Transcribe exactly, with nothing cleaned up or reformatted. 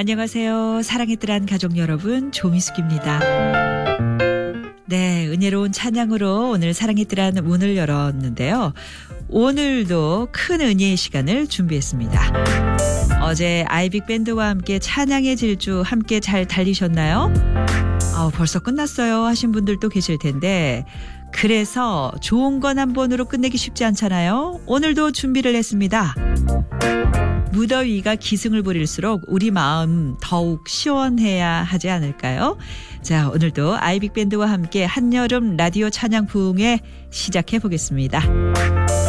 안녕하세요. 사랑의 뜰한 가족 여러분, 조미숙입니다. 네, 은혜로운 찬양으로 오늘 사랑의 뜰한 문을 열었는데요. 오늘도 큰 은혜의 시간을 준비했습니다. 어제 아이빅 밴드와 함께 찬양의 질주 함께 잘 달리셨나요? 아, 벌써 끝났어요 하신 분들도 계실 텐데, 그래서 좋은 건 한 번으로 끝내기 쉽지 않잖아요. 오늘도 준비를 했습니다. 무더위가 기승을 부릴수록 우리 마음 더욱 시원해야 하지 않을까요? 자, 오늘도 아이빅 밴드와 함께 한여름 라디오 찬양 부흥회 시작해 보겠습니다.